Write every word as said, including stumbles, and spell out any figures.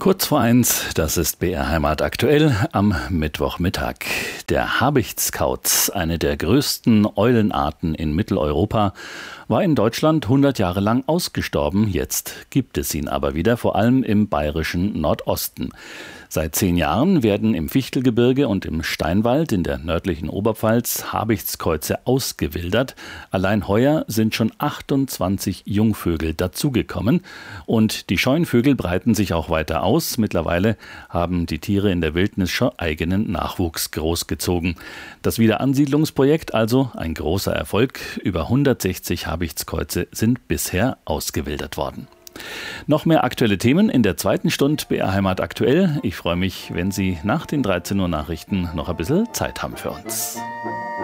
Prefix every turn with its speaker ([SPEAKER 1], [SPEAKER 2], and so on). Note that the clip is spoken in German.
[SPEAKER 1] Kurz vor eins, das ist B R Heimat aktuell am Mittwochmittag. Der Habichtskauz, eine der größten Eulenarten in Mitteleuropa, war in Deutschland hundert Jahre lang ausgestorben. Jetzt gibt es ihn aber wieder, vor allem im bayerischen Nordosten. Seit zehn Jahren werden im Fichtelgebirge und im Steinwald in der nördlichen Oberpfalz Habichtskäuze ausgewildert. Allein heuer sind schon achtundzwanzig Jungvögel dazugekommen. Und die Scheunvögel breiten sich auch weiter aus. Mittlerweile haben die Tiere in der Wildnis schon eigenen Nachwuchs großgezogen. Das Wiederansiedlungsprojekt also ein großer Erfolg. Über hundertsechzig Habichtskäuze sind bisher ausgewildert worden. Noch mehr aktuelle Themen in der zweiten Stunde B R Heimat aktuell. Ich freue mich, wenn Sie nach den dreizehn Uhr Nachrichten noch ein bisschen Zeit haben für uns.